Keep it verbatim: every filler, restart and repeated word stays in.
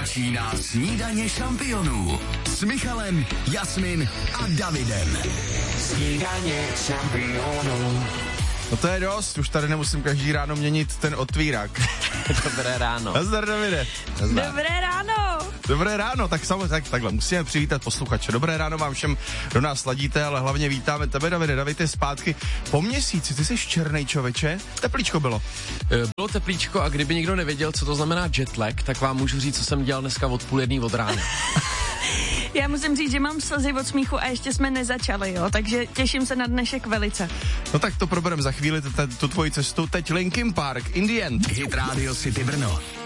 Začíná snídaně šampionů s Michalem, Jasmin a Davidem. Snídaně šampionů. No to je dost, už tady nemusím každý ráno měnit ten otvírák. Dobré ráno. Nazdar, Davide. Nazdar. Dobré ráno. Dobré ráno, tak samozřejmě tak, takhle, musíme přivítat posluchače. Dobré ráno vám všem, do nás ladíte, ale hlavně vítáme tebe, Davide. David je zpátky po měsíci, ty jsi černej, člověče. Teplíčko bylo. Bylo teplíčko a kdyby někdo nevěděl, co to znamená jetlag, tak vám můžu říct, co jsem dělal dneska od půl jedný od rána. Já musím říct, že mám slzy od smíchu a ještě jsme nezačali, jo, takže těším se na dnešek velice. No tak to probereme za chvíli, tu tvoji cestu. Teď Linkin Park, In the End. Hit Radio City Brno.